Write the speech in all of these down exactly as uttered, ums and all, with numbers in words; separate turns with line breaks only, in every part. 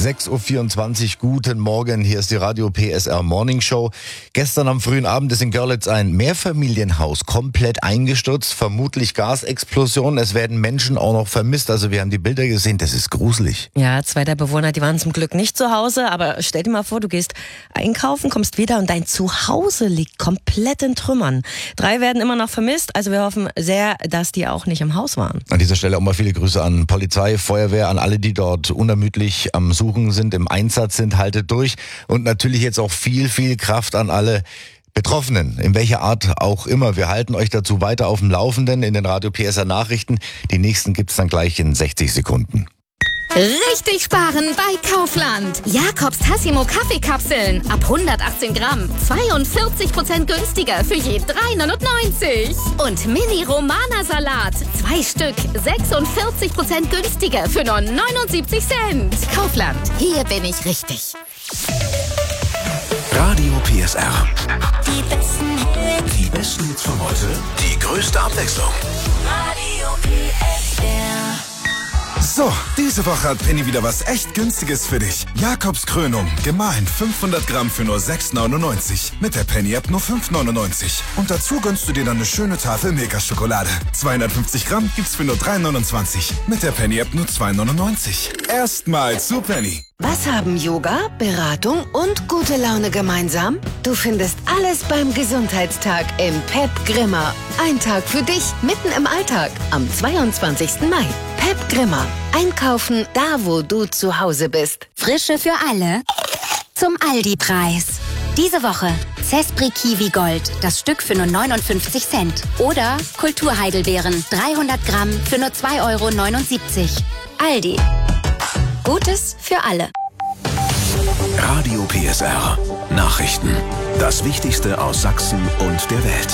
sechs Uhr vierundzwanzig, guten Morgen, hier ist die Radio P S R Morning Show. Gestern am frühen Abend ist in Görlitz ein Mehrfamilienhaus komplett eingestürzt, vermutlich Gasexplosion. Es werden Menschen auch noch vermisst, also wir haben die Bilder gesehen, das ist gruselig.
Ja, zwei der Bewohner, die waren zum Glück nicht zu Hause, aber stell dir mal vor, du gehst einkaufen, kommst wieder und dein Zuhause liegt komplett in Trümmern. Drei werden immer noch vermisst, also wir hoffen sehr, dass die auch nicht im Haus waren.
An dieser Stelle auch mal viele Grüße an Polizei, Feuerwehr, an alle, die dort unermüdlich am Suchen sind, im Einsatz sind, haltet durch. Und natürlich jetzt auch viel, viel Kraft an alle Betroffenen, in welcher Art auch immer. Wir halten euch dazu weiter auf dem Laufenden in den Radio P S R Nachrichten. Die nächsten gibt's dann gleich in sechzig Sekunden.
Richtig sparen bei Kaufland. Jakobs Tassimo Kaffeekapseln ab hundertachtzehn Gramm. zweiundvierzig Prozent günstiger für je drei neunundneunzig. Und Mini Romana Salat. Zwei Stück. sechsundvierzig Prozent günstiger für nur neunundsiebzig Cent. Kaufland. Hier bin ich richtig.
Radio P S R.
Die besten Hits.
Die besten Hits von heute. Die größte Abwechslung.
Radio P S R.
So, diese Woche hat Penny wieder was echt Günstiges für dich. Jakobs Krönung, gemahlen fünfhundert Gramm für nur sechs neunundneunzig. Mit der Penny-App nur fünf neunundneunzig. Und dazu gönnst du dir dann eine schöne Tafel Milka-Schokolade. zweihundertfünfzig Gramm gibt's für nur drei neunundzwanzig. Mit der Penny-App nur zwei neunundneunzig. Erstmal zu Penny.
Was haben Yoga, Beratung und gute Laune gemeinsam? Du findest alles beim Gesundheitstag im Pep Grimma. Ein Tag für dich, mitten im Alltag, am zweiundzwanzigsten Mai. Pep Grimma. Einkaufen da, wo du zu Hause bist.
Frische für alle zum Aldi-Preis. Diese Woche Zespri Kiwi Gold, das Stück für nur neunundfünfzig Cent. Oder Kulturheidelbeeren, dreihundert Gramm für nur zwei Euro neunundsiebzig. Aldi. Gutes für alle.
Radio P S R. Nachrichten. Das Wichtigste aus Sachsen und der Welt.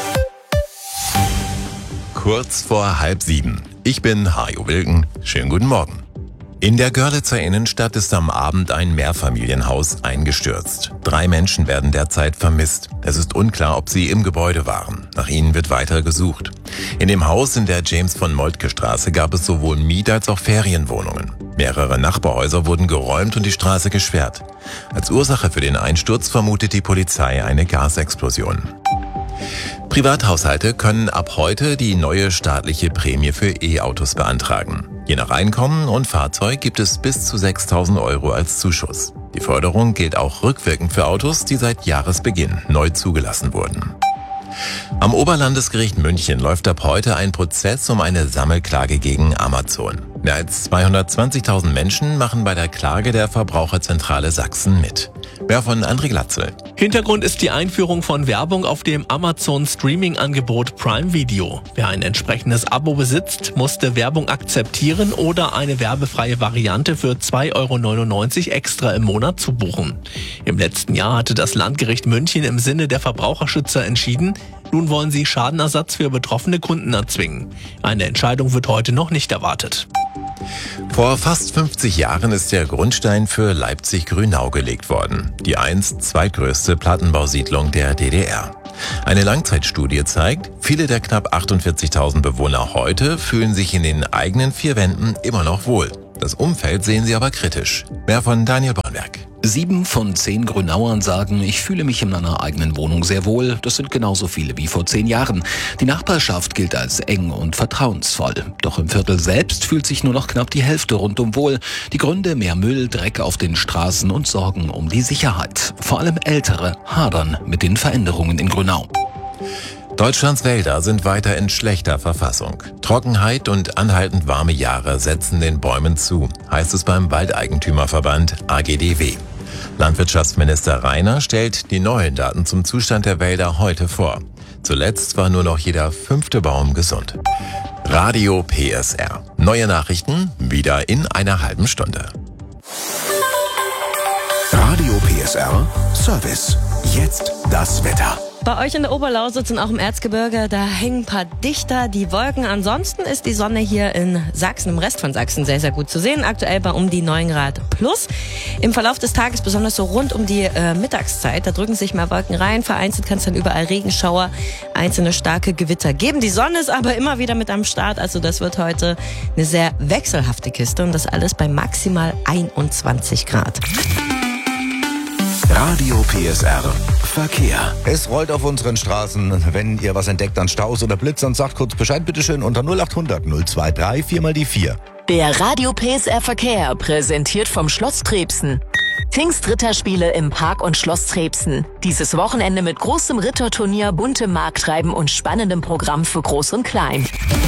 Kurz vor halb sieben. Ich bin Hajo Wilken. Schönen guten Morgen. In der Görlitzer Innenstadt ist am Abend ein Mehrfamilienhaus eingestürzt. Drei Menschen werden derzeit vermisst. Es ist unklar, ob sie im Gebäude waren. Nach ihnen wird weiter gesucht. In dem Haus in der James-von-Moltke-Straße gab es sowohl Miet- als auch Ferienwohnungen. Mehrere Nachbarhäuser wurden geräumt und die Straße gesperrt. Als Ursache für den Einsturz vermutet die Polizei eine Gasexplosion. Privathaushalte können ab heute die neue staatliche Prämie für E-Autos beantragen. Je nach Einkommen und Fahrzeug gibt es bis zu sechstausend Euro als Zuschuss. Die Förderung gilt auch rückwirkend für Autos, die seit Jahresbeginn neu zugelassen wurden. Am Oberlandesgericht München läuft ab heute ein Prozess um eine Sammelklage gegen Amazon. Mehr als zweihundertzwanzigtausend Menschen machen bei der Klage der Verbraucherzentrale Sachsen mit. Mehr von André Glatzel.
Hintergrund ist die Einführung von Werbung auf dem Amazon-Streaming-Angebot Prime Video. Wer ein entsprechendes Abo besitzt, musste Werbung akzeptieren oder eine werbefreie Variante für zwei Euro neunundneunzig extra im Monat zubuchen. Im letzten Jahr hatte das Landgericht München im Sinne der Verbraucherschützer entschieden, nun wollen sie Schadenersatz für betroffene Kunden erzwingen. Eine Entscheidung wird heute noch nicht erwartet.
Vor fast fünfzig Jahren ist der Grundstein für Leipzig-Grünau gelegt worden. Die einst zweitgrößte Plattenbausiedlung der D D R. Eine Langzeitstudie zeigt, viele der knapp achtundvierzigtausend Bewohner heute fühlen sich in den eigenen vier Wänden immer noch wohl. Das Umfeld sehen sie aber kritisch. Mehr von Daniel Bornberg.
Sieben von zehn Grünauern sagen, ich fühle mich in meiner eigenen Wohnung sehr wohl. Das sind genauso viele wie vor zehn Jahren. Die Nachbarschaft gilt als eng und vertrauensvoll. Doch im Viertel selbst fühlt sich nur noch knapp die Hälfte rundum wohl. Die Gründe: mehr Müll, Dreck auf den Straßen und Sorgen um die Sicherheit. Vor allem Ältere hadern mit den Veränderungen in Grünau.
Deutschlands Wälder sind weiter in schlechter Verfassung. Trockenheit und anhaltend warme Jahre setzen den Bäumen zu, heißt es beim Waldeigentümerverband A G D W. Landwirtschaftsminister Rainer stellt die neuen Daten zum Zustand der Wälder heute vor. Zuletzt war nur noch jeder fünfte Baum gesund. Radio P S R. Neue Nachrichten wieder in einer halben Stunde.
Radio P S R Service. Jetzt das Wetter.
Bei euch in der Oberlausitz und auch im Erzgebirge, da hängen ein paar dichter die Wolken. Ansonsten ist die Sonne hier in Sachsen, im Rest von Sachsen, sehr, sehr gut zu sehen. Aktuell bei um die neun Grad plus. Im Verlauf des Tages, besonders so rund um die äh, Mittagszeit, da drücken sich mehr Wolken rein. Vereinzelt kann es dann überall Regenschauer, einzelne starke Gewitter geben. Die Sonne ist aber immer wieder mit am Start. Also das wird heute eine sehr wechselhafte Kiste. Und das alles bei maximal einundzwanzig Grad.
Radio P S R Verkehr.
Es rollt auf unseren Straßen. Wenn ihr was entdeckt an Staus oder Blitzern, sagt kurz Bescheid, bitteschön, unter null acht hundert null zwei drei vier mal die vier.
Der Radio P S R Verkehr, präsentiert vom Schloss Trebsen. Pfingstritterspiele im Park und Schloss Trebsen. Dieses Wochenende mit großem Ritterturnier, buntem Markttreiben und spannendem Programm für Groß und Klein.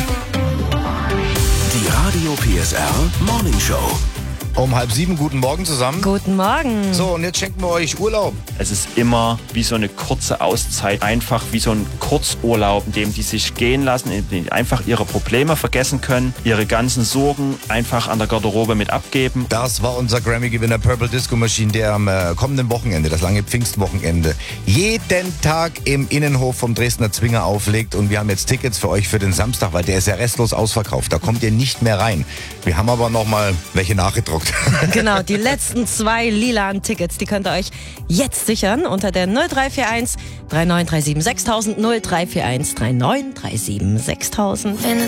Die Radio P S R Morning Show.
Um halb sieben, guten Morgen zusammen.
Guten Morgen.
So, und jetzt schenken wir euch Urlaub.
Es ist immer wie so eine kurze Auszeit, einfach wie so ein Kurzurlaub, in dem die sich gehen lassen, in dem die einfach ihre Probleme vergessen können, ihre ganzen Sorgen einfach an der Garderobe mit abgeben.
Das war unser Grammy-Gewinner Purple Disco Machine, der am äh, kommenden Wochenende, das lange Pfingstwochenende, jeden Tag im Innenhof vom Dresdner Zwinger auflegt. Und wir haben jetzt Tickets für euch für den Samstag, weil der ist ja restlos ausverkauft. Da kommt ihr nicht mehr rein. Wir haben aber noch mal welche nachgedruckt.
Genau, die letzten zwei lilanen Tickets, die könnt ihr euch jetzt sichern unter der null drei vier eins drei neun drei sieben sechstausend, null drei vier eins drei neun drei sieben sechstausend.